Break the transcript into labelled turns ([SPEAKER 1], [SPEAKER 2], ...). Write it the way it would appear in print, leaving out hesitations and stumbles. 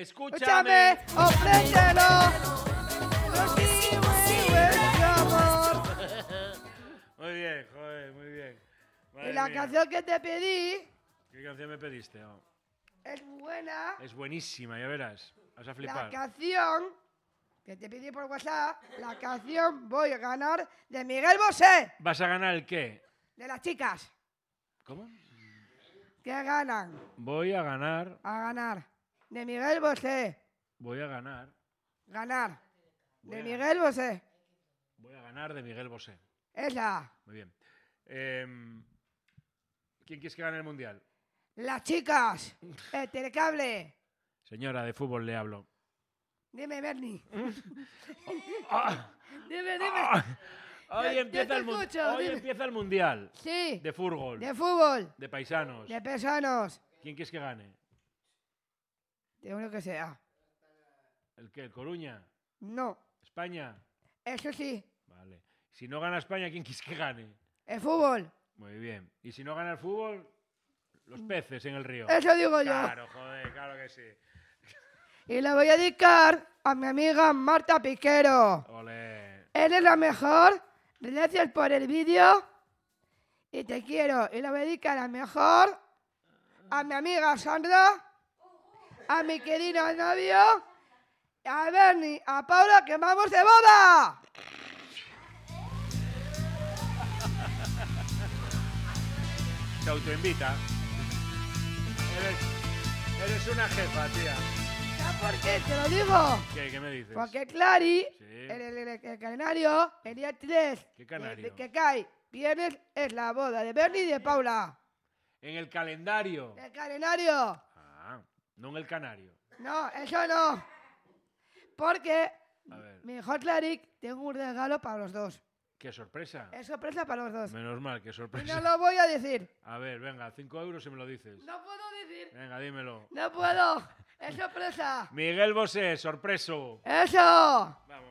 [SPEAKER 1] Escúchame, ofrécelo. Amor.
[SPEAKER 2] Muy bien, joder, muy bien. Madre
[SPEAKER 1] Y la
[SPEAKER 2] mía.
[SPEAKER 1] canción que te pedí
[SPEAKER 2] ¿Qué canción me pediste? Oh,
[SPEAKER 1] es buena.
[SPEAKER 2] es buenísima, ya verás. Vas a
[SPEAKER 1] La
[SPEAKER 2] flipar.
[SPEAKER 1] canción que te pedí por WhatsApp, la canción Voy a ganar de Miguel Bosé,
[SPEAKER 2] ¿Vas a ganar el qué?
[SPEAKER 1] de las chicas.
[SPEAKER 2] ¿Cómo?
[SPEAKER 1] Que ganan
[SPEAKER 2] Voy a ganar.
[SPEAKER 1] a ganar. De Miguel Bosé.
[SPEAKER 2] Voy a ganar.
[SPEAKER 1] Ganar.
[SPEAKER 2] Voy
[SPEAKER 1] De
[SPEAKER 2] a
[SPEAKER 1] Miguel Bosé.
[SPEAKER 2] Voy a ganar de Miguel Bosé.
[SPEAKER 1] Esa.
[SPEAKER 2] Muy bien. ¿Quién quieres que gane el mundial?
[SPEAKER 1] Las chicas. El telecable.
[SPEAKER 2] Señora, de fútbol le hablo.
[SPEAKER 1] Dime, Bernie.
[SPEAKER 2] Ah,
[SPEAKER 1] Dime.
[SPEAKER 2] ah, hoy
[SPEAKER 1] Yo
[SPEAKER 2] empieza
[SPEAKER 1] te
[SPEAKER 2] el mundial.
[SPEAKER 1] escucho,
[SPEAKER 2] Hoy
[SPEAKER 1] dime.
[SPEAKER 2] empieza el mundial.
[SPEAKER 1] Sí.
[SPEAKER 2] De fútbol.
[SPEAKER 1] De fútbol.
[SPEAKER 2] De paisanos.
[SPEAKER 1] De personas.
[SPEAKER 2] ¿Quién quieres que gane?
[SPEAKER 1] De uno que sea.
[SPEAKER 2] ¿El qué? ¿El Coruña?
[SPEAKER 1] No.
[SPEAKER 2] ¿España?
[SPEAKER 1] Eso sí.
[SPEAKER 2] Vale. Si no gana España, ¿quién quieres que gane?
[SPEAKER 1] El fútbol.
[SPEAKER 2] Muy bien. Y si no gana el fútbol, los peces en el río.
[SPEAKER 1] Eso digo yo.
[SPEAKER 2] Claro, joder, claro que sí.
[SPEAKER 1] Y le voy a dedicar a mi amiga Marta Piquero.
[SPEAKER 2] Ole.
[SPEAKER 1] Eres la mejor. Gracias por el vídeo. Y te quiero. Y le voy a dedicar a mejor a mi amiga Sandra, a mi querido novio, a Bernie, a Paula, que vamos de boda.
[SPEAKER 2] Se autoinvita. Eres una jefa, tía.
[SPEAKER 1] ¿Sabes por qué? Te lo digo.
[SPEAKER 2] ¿Qué me dices?
[SPEAKER 1] Porque Clary,
[SPEAKER 2] Sí.
[SPEAKER 1] el calendario, el día 3,
[SPEAKER 2] ¿Qué canario?
[SPEAKER 1] que cae viernes, es la boda de Bernie y de Paula.
[SPEAKER 2] En el calendario.
[SPEAKER 1] El calendario.
[SPEAKER 2] Ah, no en el canario.
[SPEAKER 1] No, eso no. Porque
[SPEAKER 2] A ver,
[SPEAKER 1] mi hijo Clary, tengo un regalo para los dos.
[SPEAKER 2] qué sorpresa.
[SPEAKER 1] Es sorpresa para los dos.
[SPEAKER 2] Menos mal, qué
[SPEAKER 1] Y no
[SPEAKER 2] sorpresa.
[SPEAKER 1] lo voy a decir.
[SPEAKER 2] A ver, venga, 5 euros si me lo dices.
[SPEAKER 1] No puedo decir.
[SPEAKER 2] Venga, dímelo.
[SPEAKER 1] No puedo. Es sorpresa.
[SPEAKER 2] Miguel Bosé, sorpreso.
[SPEAKER 1] Eso.
[SPEAKER 2] Vamos.